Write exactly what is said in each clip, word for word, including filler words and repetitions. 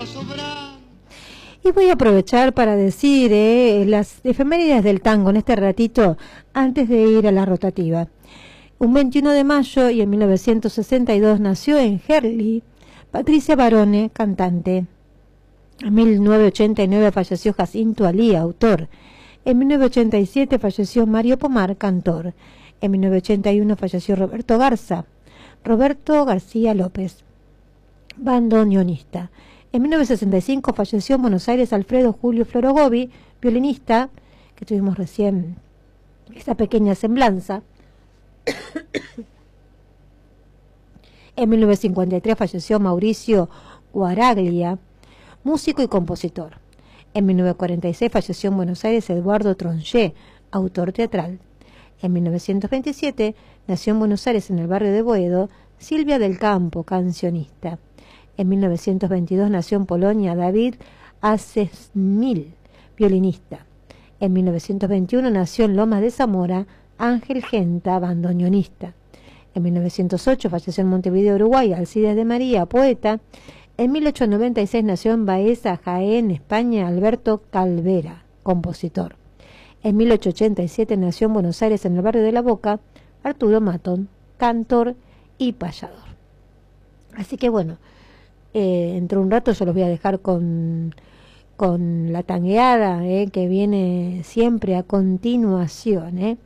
sobrar. Y voy a aprovechar para decir eh, las efemérides del tango en este ratito antes de ir a la rotativa. Un veintiuno de mayo y en mil novecientos sesenta y dos nació en Herli Patricia Barone, cantante. En mil novecientos ochenta y nueve falleció Jacinto Alí, autor. En mil novecientos ochenta y siete falleció Mario Pomar, cantor. En mil novecientos ochenta y uno falleció Roberto Garza, Roberto García López, bandoneonista. En mil novecientos sesenta y cinco falleció en Buenos Aires Alfredo Julio Florogovi, violinista, que tuvimos recién esa pequeña semblanza. En mil novecientos cincuenta y tres falleció Mauricio Guaraglia, músico y compositor. En mil novecientos cuarenta y seis falleció en Buenos Aires Eduardo Tronché, autor teatral. En mil novecientos veintisiete nació en Buenos Aires, en el barrio de Boedo, Silvia del Campo, cancionista. En mil novecientos veintidós nació en Polonia David Asesmil, violinista. En mil novecientos veintiuno nació en Lomas de Zamora Ángel Genta, bandoneonista. En mil novecientos ocho falleció en Montevideo, Uruguay, Alcides de María, poeta. En mil ochocientos noventa y seis nació en Baeza, Jaén, España, Alberto Calvera, compositor. En mil ochocientos ochenta y siete nació en Buenos Aires, en el barrio de La Boca, Arturo Matón, cantor y payador. Así que bueno, eh, dentro de un rato yo los voy a dejar con, con la tangueada, eh, que viene siempre a continuación. Eh.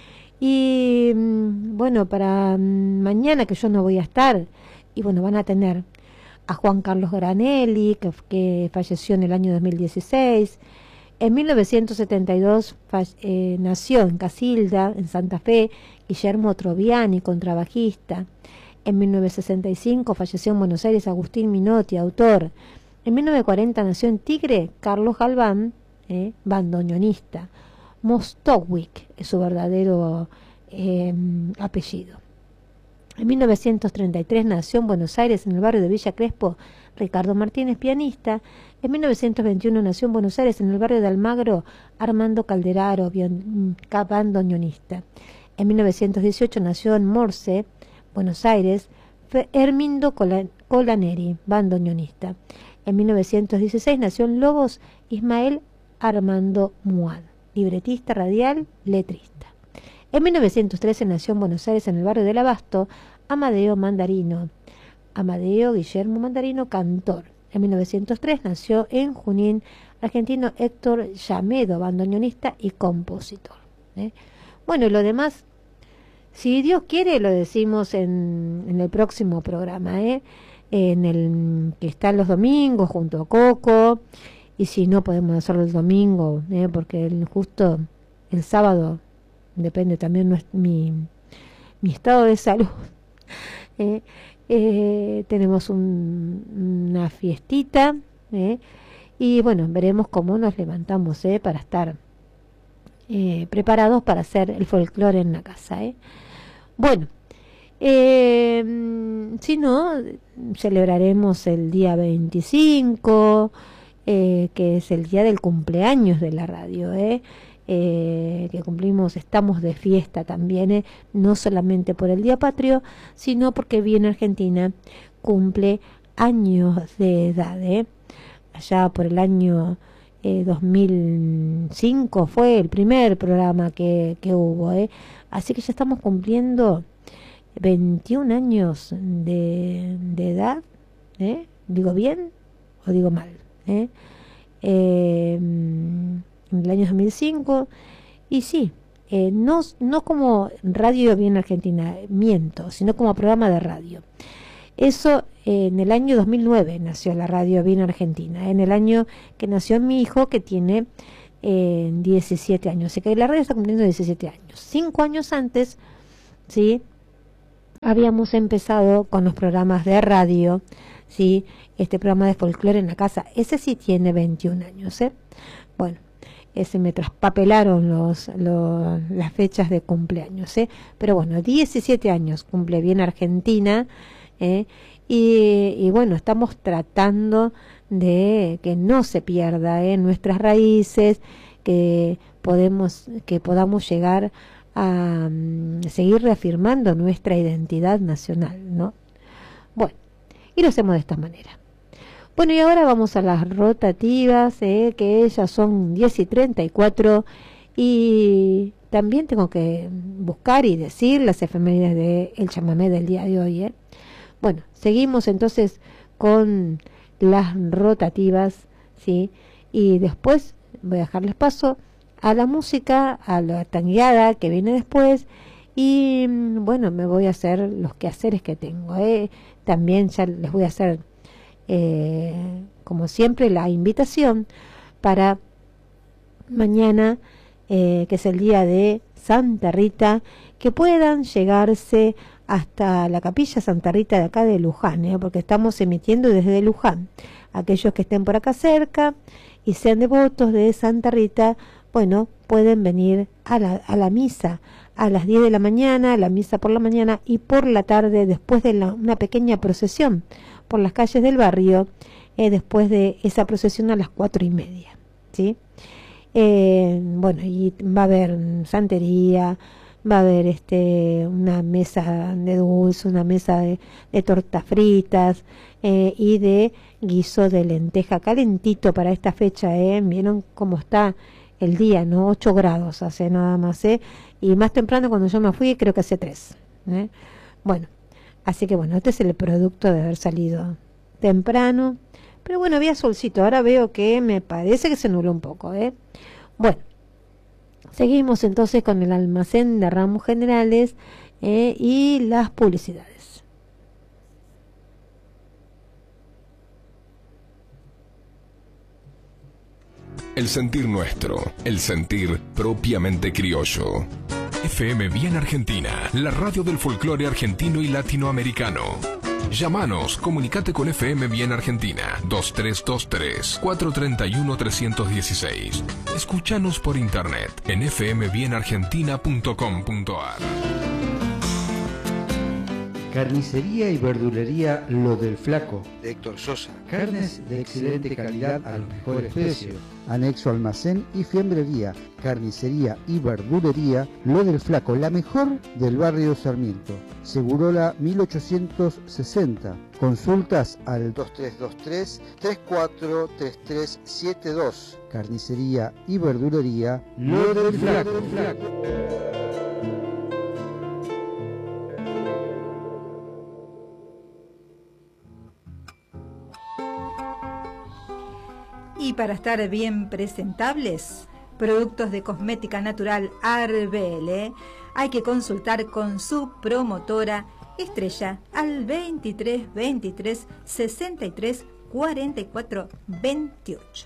Y bueno, para mañana, que yo no voy a estar, y bueno, van a tener a Juan Carlos Granelli, que, que falleció en el año dos mil dieciséis. En mil novecientos setenta y dos eh, nació en Casilda, en Santa Fe, Guillermo Troviani, contrabajista. En mil novecientos sesenta y cinco falleció en Buenos Aires Agustín Minotti, autor. En mil novecientos cuarenta nació en Tigre Carlos Galván, eh, bandoneonista. Mostowick es su verdadero eh, apellido. En mil novecientos treinta y tres nació en Buenos Aires, en el barrio de Villa Crespo, Ricardo Martínez, pianista. En mil novecientos veintiuno nació en Buenos Aires, en el barrio de Almagro, Armando Calderaro, bandoneonista. En mil novecientos dieciocho nació en Morse, Buenos Aires, Hermindo Colaneri, bandoneonista. En mil novecientos dieciséis nació en Lobos Ismael Armando Muad, libretista radial, letrista. En mil novecientos trece nació en Buenos Aires, en el barrio del Abasto, Amadeo Mandarino, Amadeo Guillermo Mandarino, cantor. En mil novecientos tres nació en Junín, argentino, Héctor Llamedo, bandoneonista y compositor. ¿eh? Bueno, y lo demás, si Dios quiere, lo decimos en, en el próximo programa, ¿eh? en el que está los domingos junto a Coco, y si no podemos hacerlo el domingo, ¿eh? porque el, justo el sábado depende también nuestro, mi, mi estado de salud. ¿eh? Eh, tenemos un, una fiestita, ¿eh? y bueno, veremos cómo nos levantamos ¿eh? para estar eh, preparados para hacer el folclore en la casa. ¿eh? Bueno, eh, si no, celebraremos el día veinticinco, eh, que es el día del cumpleaños de la radio, ¿eh? Eh, que cumplimos, estamos de fiesta también, eh, no solamente por el Día Patrio, sino porque Bien Argentina cumple años de edad. Eh. Allá por el año eh, dos mil cinco fue el primer programa que, que hubo, eh. así que ya estamos cumpliendo veintiún años de, de edad. Eh. ¿Digo bien o digo mal? Eh. Eh, en el año dos mil cinco, y sí, eh, no, no como Radio Bien Argentina, miento, sino como programa de radio. Eso eh, en el año dos mil nueve nació la Radio Bien Argentina, en el año que nació mi hijo, que tiene eh, diecisiete años, así que la radio está cumpliendo diecisiete años. Cinco años antes, sí, habíamos empezado con los programas de radio, sí, este programa de folclore en la casa, ese sí tiene veintiún años, ¿eh? Bueno, ese me traspapelaron los, los, las fechas de cumpleaños, ¿eh? pero bueno, diecisiete años cumple Bien Argentina, ¿eh? y, y bueno, estamos tratando de que no se pierda ¿eh? nuestras raíces, que podemos, que podamos llegar a um, seguir reafirmando nuestra identidad nacional, ¿no? Bueno, y lo hacemos de esta manera. Bueno, y ahora vamos a las rotativas, eh, que ellas son diez y treinta y cuatro, y también tengo que buscar y decir las efemérides del chamamé del día de hoy. Eh. Bueno, seguimos entonces con las rotativas, ¿sí? Y después voy a dejarles paso a la música, a la tangueada que viene después, y bueno, me voy a hacer los quehaceres que tengo. Eh. También ya les voy a hacer, eh, como siempre, la invitación para mañana, eh, que es el día de Santa Rita, que puedan llegarse hasta la capilla Santa Rita de acá de Luján, ¿eh? Porque estamos emitiendo desde Luján. Aquellos que estén por acá cerca y sean devotos de Santa Rita, bueno, pueden venir a la, a la misa a las diez de la mañana, la misa por la mañana, y por la tarde, después de la, una pequeña procesión por las calles del barrio, eh, después de esa procesión a las cuatro y media, ¿sí? Eh, bueno, y va a haber santería, va a haber este una mesa de dulce, una mesa de, de tortas fritas, eh, y de guiso de lenteja calentito para esta fecha. ¿eh? Vieron cómo está el día, ¿no? ocho grados hace nada más, ¿eh? Y más temprano cuando yo me fui creo que hace tres. ¿eh? Bueno, así que bueno, este es el producto de haber salido temprano. Pero bueno, había solcito, ahora veo que me parece que se nubló un poco, ¿eh? Bueno, seguimos entonces con el almacén de ramos generales, eh, y las publicidades. El sentir nuestro, el sentir propiamente criollo. F M Bien Argentina, la radio del folclore argentino y latinoamericano. Llámanos, comunicate con F M Bien Argentina, dos tres dos tres, cuatro tres uno, tres uno seis. Escúchanos por internet en f m bien argentina punto com punto a r. Carnicería y verdulería Lo del Flaco, de Héctor Sosa. carnes de excelente calidad a los mejores precios. Anexo almacén y fiambrería, carnicería y verdulería Lo del Flaco, la mejor del barrio Sarmiento. Segurola mil ochocientos sesenta. Consultas al dos tres dos tres, tres cuatro tres tres siete dos. Carnicería y verdulería Lo del Flaco. Y para estar bien presentables, productos de cosmética natural Arbele, hay que consultar con su promotora Estrella al veintitrés veintitrés sesenta y tres cuarenta y cuatro veintiocho.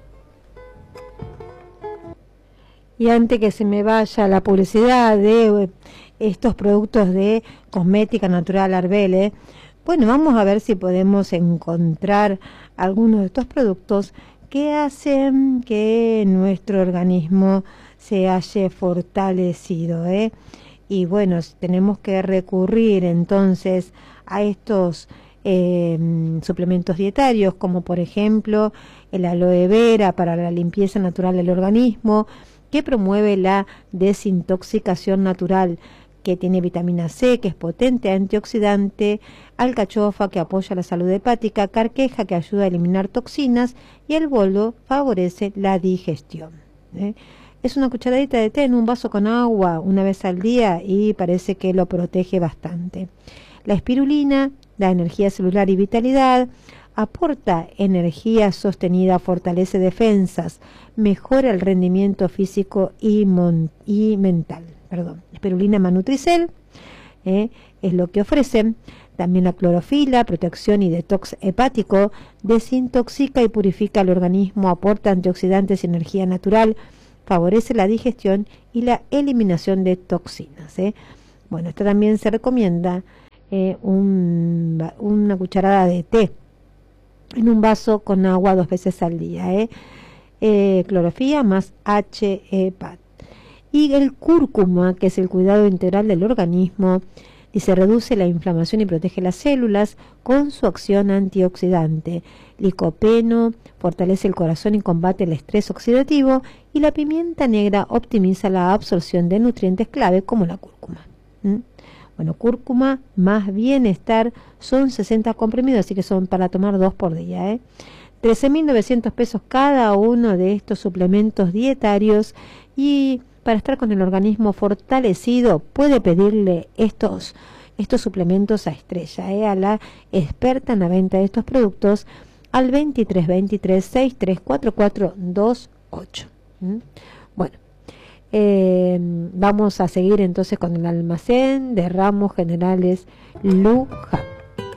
Y antes que se me vaya la publicidad de estos productos de cosmética natural Arbele, bueno, vamos a ver si podemos encontrar algunos de estos productos que hacen que nuestro organismo se haya fortalecido, ¿eh? Y bueno, tenemos que recurrir entonces a estos eh, suplementos dietarios, como por ejemplo el aloe vera para la limpieza natural del organismo, que promueve la desintoxicación natural, que tiene vitamina C, que es potente antioxidante, alcachofa, que apoya la salud hepática, carqueja, que ayuda a eliminar toxinas, y el boldo favorece la digestión. ¿eh? Es una cucharadita de té en un vaso con agua una vez al día y parece que lo protege bastante. La espirulina da energía celular y vitalidad, aporta energía sostenida, fortalece defensas, mejora el rendimiento físico y, mon y mental. Perdón, espirulina Manutricel, eh, es lo que ofrecen. También la clorofila, protección y detox hepático, desintoxica y purifica el organismo, aporta antioxidantes y energía natural, favorece la digestión y la eliminación de toxinas. ¿eh? Bueno, esto también se recomienda eh, un, una cucharada de té en un vaso con agua dos veces al día. ¿eh? Eh, clorofila más H E P A T. Y el cúrcuma, que es el cuidado integral del organismo, y se reduce la inflamación y protege las células con su acción antioxidante. Licopeno fortalece el corazón y combate el estrés oxidativo, y la pimienta negra optimiza la absorción de nutrientes clave como la cúrcuma. ¿Mm? Bueno, cúrcuma más bienestar son sesenta comprimidos, así que son para tomar dos por día, ¿eh? trece mil novecientos pesos cada uno de estos suplementos dietarios, y para estar con el organismo fortalecido puede pedirle estos, estos suplementos a Estrella, ¿eh? a la experta en la venta de estos productos, al veintitrés veintitrés sesenta y tres cuarenta y cuatro veintiocho. ¿Mm? Bueno, eh, vamos a seguir entonces con el almacén de ramos generales Luján.